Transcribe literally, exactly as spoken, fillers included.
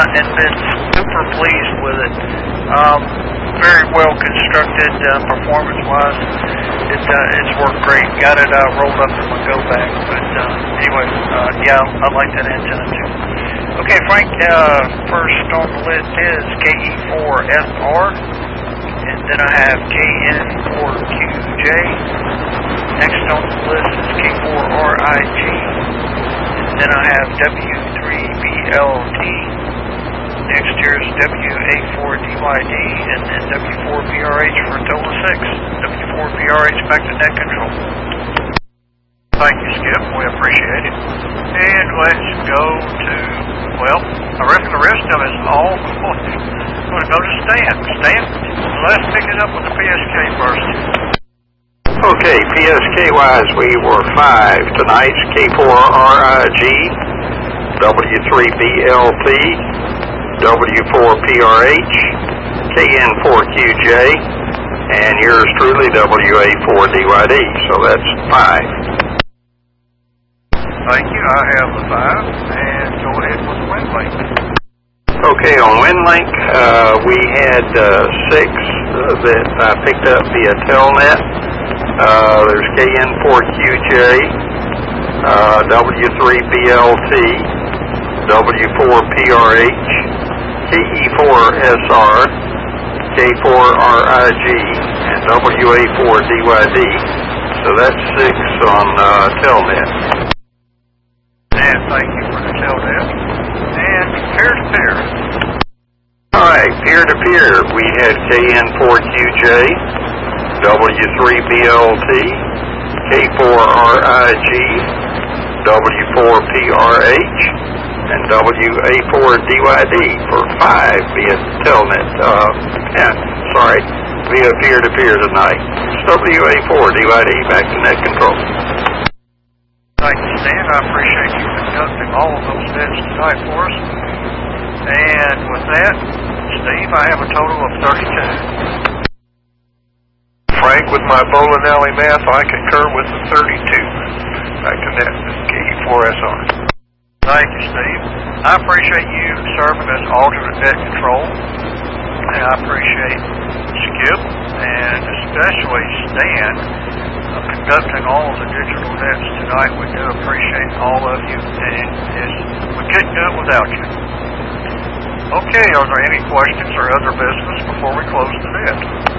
and been super pleased with it. Um, very well constructed uh, performance-wise. It, uh, it's worked great. Got it uh, rolled up in my go bag. But uh, anyway, uh, yeah, I like that antenna too. Okay, Frank, uh, first on the list is K E four S R, and then I have K N four Q J. Next on the list is K four R I G, and then I have W three B L T. Next here is W A four D Y D, and then W four P R H for a total of six. W four P R H back to net control. Thank you, Skip. We appreciate it. And let's go to, well, I reckon the rest of it is all going to go to Stan. Stan, let's pick it up with the P S K first. Okay, P S K-wise, we were five tonight. K four R I G, W three B L T, W four P R H, K N four Q J, and yours truly, W A four D Y D. So that's five. Thank you. I have the five, and go ahead with WinLink. Okay, on WinLink, uh, we had uh, six uh, that I picked up via Telnet. Uh, there's K N four Q J, uh, W three B L T, W four P R H, K E four S R, K four R I G, and W A four D Y D. So that's six on uh, Telnet. And thank you for the Telnet. And peer-to-peer. All right, peer-to-peer, we had K N four Q J, W three B L T, K four R I G, W four P R H, and W A four D Y D for five via Telnet. Uh, yeah, sorry, via peer-to-peer tonight. It's W A four D Y D back to net control. Thank you, Stan. I appreciate you conducting all of those bits tonight for us. And with that, Steve, I have a total of thirty-two. Frank, with my bowling alley math, I concur with the thirty-two. Back to net, K E four S R. Thank you, Steve. I appreciate you serving as alternate net control. And I appreciate Skip, and especially Stan, uh, conducting all of the digital nets tonight. We do appreciate all of you, and it's, we couldn't do it without you. Okay, are there any questions or other business before we close the net?